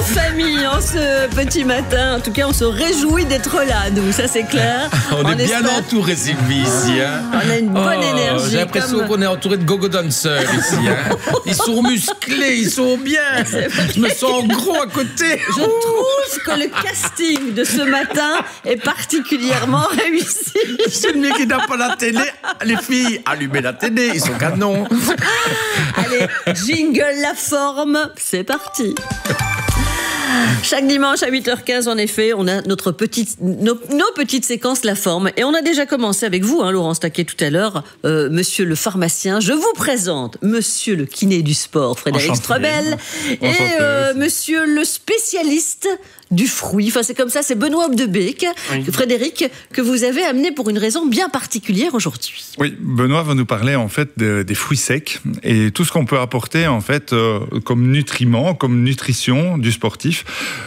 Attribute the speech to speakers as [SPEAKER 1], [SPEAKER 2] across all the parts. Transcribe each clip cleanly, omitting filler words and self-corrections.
[SPEAKER 1] famille en ce petit matin. En tout cas, on se réjouit d'être là, nous, ça c'est clair.
[SPEAKER 2] On est bien entouré, Sylvie, ici. Hein.
[SPEAKER 1] On a une bonne énergie.
[SPEAKER 2] J'ai l'impression qu'on est entouré de go-go dancers ici. Hein. Ils sont musclés, ils sont bien. Je me sens gros à côté.
[SPEAKER 1] Je trouve que le casting de ce matin est particulièrement réussi.
[SPEAKER 2] Celui qui n'a pas la télé, les filles, allumez la télé, ils sont canons.
[SPEAKER 1] Allez, jingle la forme, c'est parti. Chaque dimanche à 8h15, en effet, on a nos petites séquences La Forme. Et on a déjà commencé avec vous, Laurence Taquet, tout à l'heure, monsieur le pharmacien. Je vous présente monsieur le kiné du sport, Frédéric Strobel, et monsieur le spécialiste du fruit. Enfin, c'est comme ça, c'est Benoît Obdebeek, Frédéric, que vous avez amené pour une raison bien particulière aujourd'hui.
[SPEAKER 3] Oui, Benoît va nous parler en fait des fruits secs et tout ce qu'on peut apporter en fait comme nutriments, comme nutrition du sportif.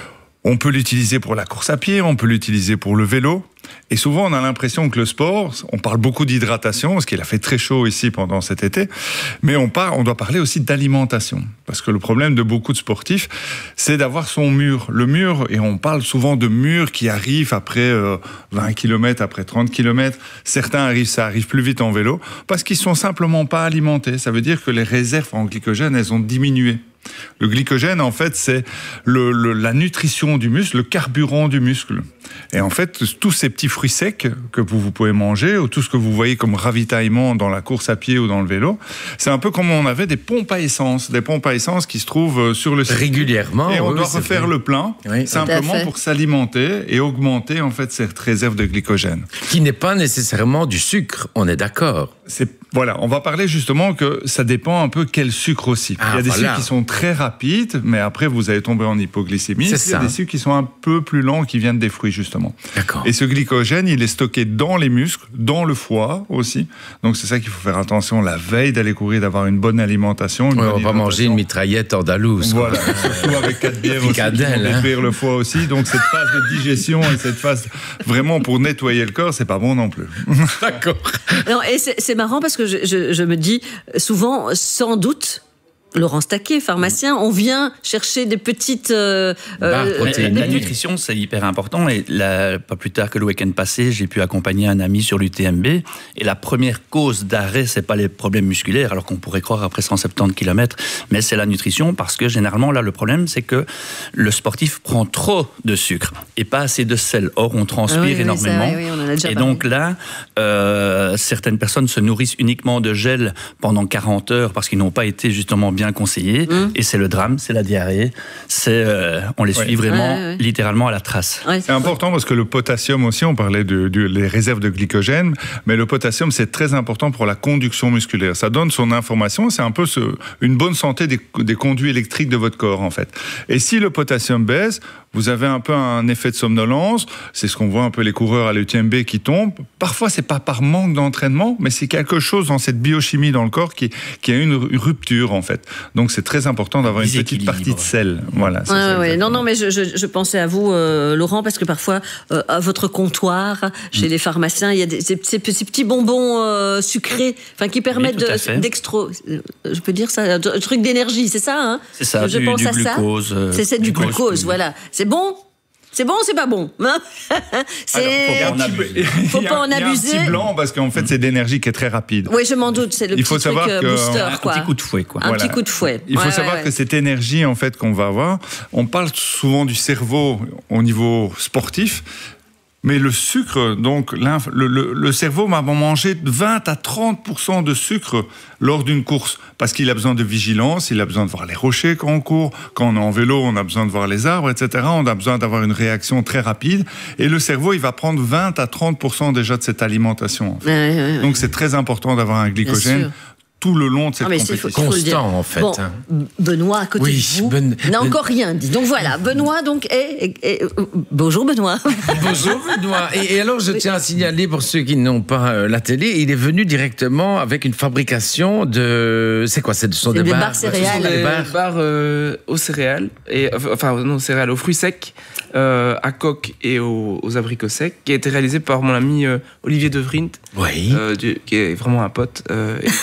[SPEAKER 3] On peut l'utiliser pour la course à pied, on peut l'utiliser pour le vélo. Et souvent, on a l'impression que le sport, on parle beaucoup d'hydratation, parce qu'il a fait très chaud ici pendant cet été, mais on doit parler aussi d'alimentation. Parce que le problème de beaucoup de sportifs, c'est d'avoir son mur. Le mur, et on parle souvent de murs qui arrivent après 20 km, après 30 km. Ça arrive plus vite en vélo, parce qu'ils sont simplement pas alimentés. Ça veut dire que les réserves en glycogène, elles ont diminué. Le glycogène, en fait, c'est la nutrition du muscle, le carburant du muscle. Et en fait, tous ces petits fruits secs que vous pouvez manger, ou tout ce que vous voyez comme ravitaillement dans la course à pied ou dans le vélo, c'est un peu comme on avait des pompes à essence qui se trouvent sur le site.
[SPEAKER 2] Régulièrement.
[SPEAKER 3] Et on doit refaire le plein, simplement pour s'alimenter et augmenter en fait cette réserve de glycogène.
[SPEAKER 2] Qui n'est pas nécessairement du sucre, on est d'accord.
[SPEAKER 3] Voilà, on va parler justement que ça dépend un peu quel sucre aussi. Il y a des sucres qui sont très rapides, mais après vous allez tomber en hypoglycémie. Il y a des sucres qui sont un peu plus lents, qui viennent des fruits justement.
[SPEAKER 2] D'accord.
[SPEAKER 3] Et ce glycogène, il est stocké dans les muscles, dans le foie aussi. Donc c'est ça qu'il faut faire attention la veille d'aller courir, d'avoir une bonne alimentation.
[SPEAKER 2] On va pas manger une mitraillette andalouse.
[SPEAKER 3] Voilà, surtout avec 4 bières aussi, qui vont détruire le foie aussi. Donc cette phase de digestion et cette phase vraiment pour nettoyer le corps, c'est pas bon non plus.
[SPEAKER 2] D'accord.
[SPEAKER 1] Non, et c'est marrant parce que je me dis souvent, sans doute, Laurence Taquet, pharmacien, on vient chercher des petites...
[SPEAKER 4] La nutrition, c'est hyper important. Et pas plus tard que le week-end passé, j'ai pu accompagner un ami sur l'UTMB. Et la première cause d'arrêt, c'est pas les problèmes musculaires, alors qu'on pourrait croire après 170 km, mais c'est la nutrition, parce que généralement, là, le problème, c'est que le sportif prend trop de sucre et pas assez de sel. Or, on transpire énormément.
[SPEAKER 1] On en a déjà
[SPEAKER 4] et
[SPEAKER 1] parlé.
[SPEAKER 4] donc là, certaines personnes se nourrissent uniquement de gel pendant 40 heures parce qu'ils n'ont pas été justement bien conseillés. Et c'est le drame, c'est la diarrhée. On les suit vraiment, littéralement à la trace.
[SPEAKER 3] C'est important parce que le potassium aussi, on parlait des réserves de glycogène, mais le potassium, c'est très important pour la conduction musculaire. Ça donne son information, c'est un peu une bonne santé des conduits électriques de votre corps, en fait. Et si le potassium baisse, vous avez un peu un effet de somnolence. C'est ce qu'on voit un peu les coureurs à l'UTMB qui tombent. Parfois, c'est pas par manque d'entraînement, mais c'est quelque chose dans cette biochimie dans le corps qui a une rupture, en fait. Donc, c'est très important d'avoir une petite partie de sel. Voilà.
[SPEAKER 1] Non, mais je pensais à vous, Laurent, parce que parfois, à votre comptoir, chez les pharmaciens, il y a ces petits bonbons sucrés, qui permettent je peux dire ça, un truc d'énergie, c'est ça, hein?
[SPEAKER 4] C'est ça,
[SPEAKER 1] du
[SPEAKER 4] glucose.
[SPEAKER 1] C'est du glucose, voilà. C'est bon? C'est bon ou c'est pas bon, hein? Faut pas en abuser. Il y a un
[SPEAKER 3] petit blanc parce qu'en fait, c'est de l'énergie qui est très rapide.
[SPEAKER 1] Oui, je m'en doute. C'est le petit truc booster, quoi.
[SPEAKER 4] Un petit coup de fouet, quoi.
[SPEAKER 1] Un petit coup de fouet.
[SPEAKER 3] Il faut savoir que cette énergie, en fait, qu'on va avoir, on parle souvent du cerveau au niveau sportif. Mais le sucre, donc le cerveau va manger 20 à 30% de sucre lors d'une course parce qu'il a besoin de vigilance, il a besoin de voir les rochers quand on court, quand on est en vélo, on a besoin de voir les arbres, etc. On a besoin d'avoir une réaction très rapide et le cerveau, il va prendre 20 à 30% déjà de cette alimentation. En fait. Donc c'est très important d'avoir un glycogène tout le long de cette compétition.
[SPEAKER 2] Constant, en fait.
[SPEAKER 1] Bon, Benoît, à côté de vous, n'a encore rien dit. Donc voilà, Benoît, bonjour Benoît.
[SPEAKER 2] Bonjour Benoît. Et alors, je tiens à signaler, pour ceux qui n'ont pas la télé, il est venu directement avec une fabrication de... C'est quoi? Ce sont des barres
[SPEAKER 1] céréales.
[SPEAKER 5] Des barres aux céréales, aux fruits secs, à coque et aux abricots secs, qui a été réalisé par mon ami Olivier De Vriend, qui est vraiment un pote, et qui est aussi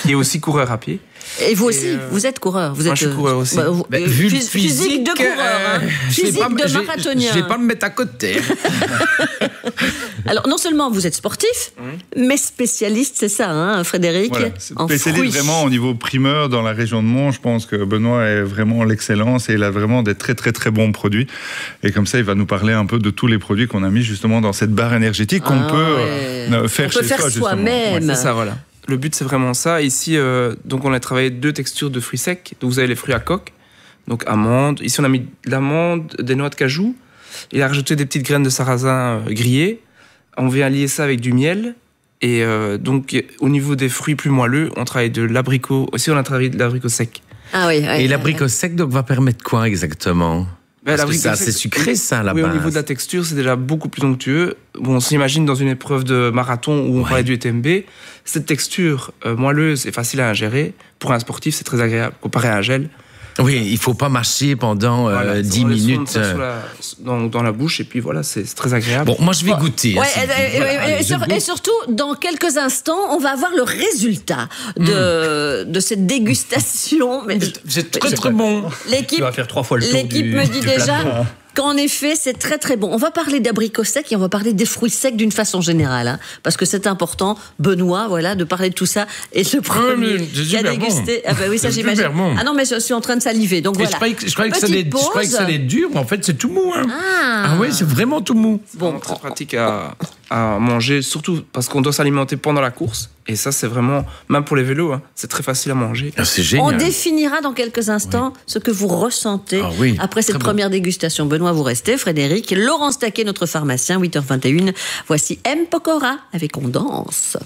[SPEAKER 5] coureur à pied.
[SPEAKER 1] Et vous aussi, vous êtes coureur. Vous
[SPEAKER 5] moi,
[SPEAKER 1] êtes,
[SPEAKER 5] je suis coureur aussi.
[SPEAKER 2] Vu le
[SPEAKER 1] physique de coureur, physique de marathonien.
[SPEAKER 2] Je vais pas me mettre à côté.
[SPEAKER 1] Alors, non seulement vous êtes sportif, mais spécialiste, c'est ça, hein, Frédéric,
[SPEAKER 3] Voilà,
[SPEAKER 1] en
[SPEAKER 3] spécialiste
[SPEAKER 1] fruits.
[SPEAKER 3] vraiment au niveau primeur dans la région de Mons. Je pense que Benoît est vraiment l'excellence et il a vraiment des très très très bons produits. Et comme ça, il va nous parler un peu de tous les produits qu'on a mis justement dans cette barre énergétique qu'on peut faire chez soi.
[SPEAKER 1] soi-même.
[SPEAKER 5] C'est ça, voilà. Le but, c'est vraiment ça. Ici, donc on a travaillé 2 textures de fruits secs. Donc vous avez les fruits à coque, donc amandes. Ici, on a mis de l'amande, des noix de cajou. Il a rajouté des petites graines de sarrasin grillées. On vient lier ça avec du miel. Et donc, au niveau des fruits plus moelleux, on travaille de l'abricot. Aussi, on a travaillé de l'abricot sec.
[SPEAKER 1] Ah oui.
[SPEAKER 2] Et l'abricot sec, donc, va permettre quoi exactement? Parce que c'est assez sucré, ça, à la base.
[SPEAKER 5] Oui, au niveau de la texture, c'est déjà beaucoup plus onctueux. Bon, on s'imagine dans une épreuve de marathon où on parlait du UTMB. Cette texture moelleuse et facile à ingérer, pour un sportif, c'est très agréable, comparé à un gel.
[SPEAKER 2] Oui, il faut pas mâcher pendant 10 minutes.
[SPEAKER 5] Dans la bouche, et puis voilà, c'est très agréable.
[SPEAKER 2] Bon, moi, je vais goûter.
[SPEAKER 1] Et surtout, dans quelques instants, on va avoir le résultat de cette dégustation. Mais
[SPEAKER 2] c'est très bon.
[SPEAKER 1] L'équipe,
[SPEAKER 4] Tu vas faire 3 fois le tour
[SPEAKER 1] l'équipe me dit
[SPEAKER 4] du
[SPEAKER 1] déjà
[SPEAKER 4] plateau.
[SPEAKER 1] qu'en effet, c'est très très bon. On va parler d'abricots secs et on va parler des fruits secs d'une façon générale, hein, parce que c'est important, Benoît, voilà, de parler de tout ça. Et le premier qui a dégusté, ah ben oui, ça j'imagine.
[SPEAKER 2] Bon.
[SPEAKER 1] Ah non, mais je suis en train de saliver, donc voilà.
[SPEAKER 2] Je croyais que ça allait être dur, mais en fait, c'est tout mou. Hein. Ah oui, c'est vraiment tout mou.
[SPEAKER 5] Bon, très pratique à manger, surtout parce qu'on doit s'alimenter pendant la course. Et ça, c'est vraiment, même pour les vélos, hein, c'est très facile à manger.
[SPEAKER 2] Ah, c'est génial.
[SPEAKER 1] On définira dans quelques instants ce que vous ressentez après cette première dégustation. Benoît, vous restez. Frédéric, Laurence Taquet, notre pharmacien, 8h21. Voici M. Pokora avec On danse.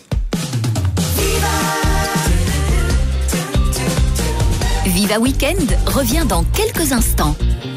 [SPEAKER 6] Viva Weekend revient dans quelques instants.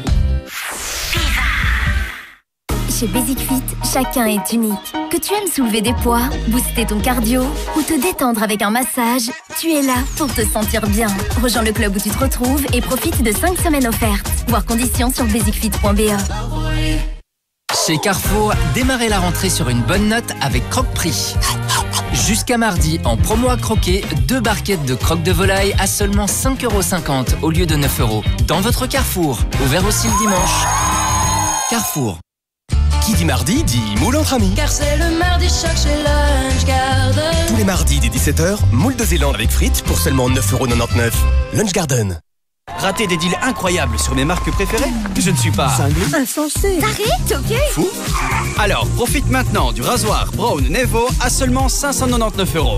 [SPEAKER 6] Chez Basic Fit, chacun est unique. Que tu aimes soulever des poids, booster ton cardio ou te détendre avec un massage, tu es là pour te sentir bien. Rejoins le club où tu te retrouves et profite de 5 semaines offertes. Voir conditions sur basicfit.be.
[SPEAKER 7] Chez Carrefour, démarrez la rentrée sur une bonne note avec Croque-Prix. Jusqu'à mardi, en promo à croquer, 2 barquettes de croque de volaille à seulement 5,50 € au lieu de 9 €. Dans votre Carrefour, ouvert aussi le dimanche. Carrefour.
[SPEAKER 8] Qui dit mardi dit moule entre amis.
[SPEAKER 9] Car c'est le mardi choc chez Lunch Garden.
[SPEAKER 8] Tous les mardis dès 17h, moule de Zélande avec frites pour seulement 9,99 €. Lunch Garden.
[SPEAKER 10] Rater des deals incroyables sur mes marques préférées? Je ne suis pas
[SPEAKER 1] Insensé.
[SPEAKER 6] T'arrêtes, ok?
[SPEAKER 10] fou. Alors, profite maintenant du rasoir Brown Nevo à seulement 599 €.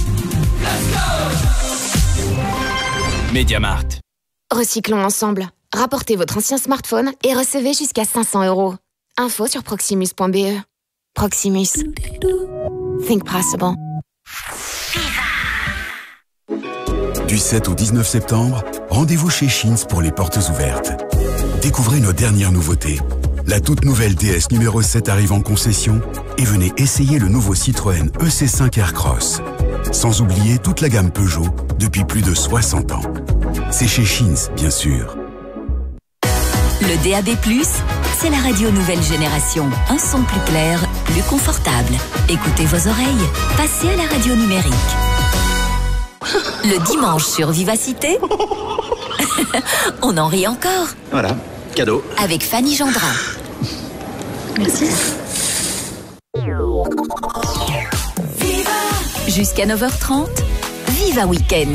[SPEAKER 10] Mediamarkt.
[SPEAKER 11] Recyclons ensemble. Rapportez votre ancien smartphone et recevez jusqu'à 500 €. Info sur proximus.be. Proximus. Think possible.
[SPEAKER 12] Du 7 au 19 septembre, rendez-vous chez Sheins pour les portes ouvertes. Découvrez nos dernières nouveautés. La toute nouvelle DS numéro 7 arrive en concession et venez essayer le nouveau Citroën EC5 Aircross. Sans oublier toute la gamme Peugeot depuis plus de 60 ans. C'est chez Sheins, bien sûr.
[SPEAKER 6] Le DAB+, c'est la radio nouvelle génération. Un son plus clair, plus confortable. Écoutez vos oreilles, passez à la radio numérique. Le dimanche sur Vivacité, on en rit encore.
[SPEAKER 10] Voilà, cadeau.
[SPEAKER 6] Avec Fanny Gendrin.
[SPEAKER 9] Merci.
[SPEAKER 6] Jusqu'à 9h30, Viva Weekend.